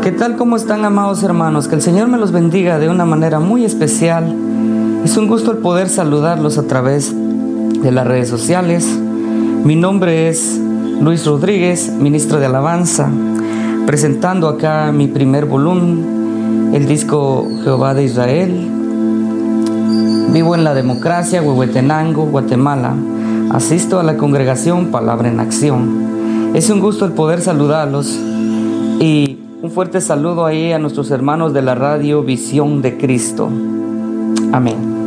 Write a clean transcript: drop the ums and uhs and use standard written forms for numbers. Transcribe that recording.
¿Qué tal? ¿Cómo están, amados hermanos? Que el Señor me los bendiga de una manera muy especial. Es un gusto el poder saludarlos a través de las redes sociales. Mi nombre es Luis Rodríguez, ministro de alabanza, presentando acá mi primer volumen, el disco Jehová de Israel. Vivo en la democracia, Huehuetenango, Guatemala. Asisto a la congregación Palabra en Acción. Es un gusto el poder saludarlos y un fuerte saludo ahí a nuestros hermanos de la radio Visión de Cristo. Amén.